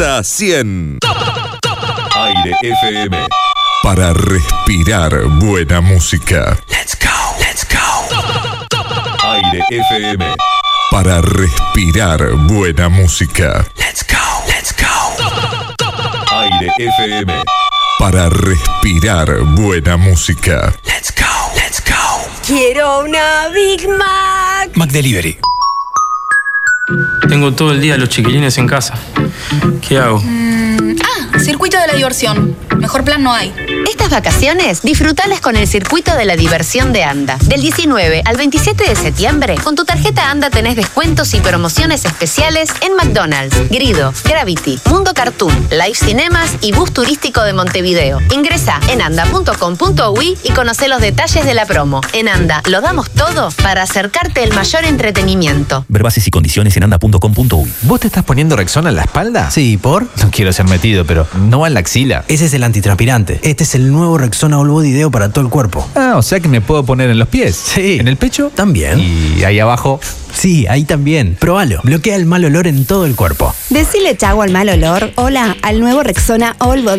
Hasta 100. Aire FM. Para respirar buena música. Let's go, let's go. Aire FM. Para respirar buena música. Let's go, let's go. Aire FM. Para respirar buena música. Let's go, let's go. Quiero una Big Mac. McDelivery. Tengo todo el día a los chiquilines en casa. ¿Qué hago? Circuito de la diversión. Mejor plan no hay. Estas vacaciones, disfrutalas con el Circuito de la Diversión de ANDA. Del 19 al 27 de septiembre, con tu tarjeta ANDA tenés descuentos y promociones especiales en McDonald's, Grido, Gravity, Mundo Cartoon, Live Cinemas y Bus Turístico de Montevideo. Ingresá en anda.com.uy y conocé los detalles de la promo. En ANDA, lo damos todo para acercarte el mayor entretenimiento. Ver bases y condiciones en anda.com.uy. ¿Vos te estás poniendo Rexona en la espalda? Sí, ¿por? No quiero ser metido, pero no va en la axila. Ese es el antitranspirante. Este es el nuevo Rexona All Body Deo para todo el cuerpo. Ah, o sea que me puedo poner en los pies. Sí. ¿En el pecho? También. ¿Y ahí abajo? Sí, ahí también. Próbalo. Bloquea el mal olor en todo el cuerpo. Decile chau al mal olor. Hola al nuevo Rexona All Body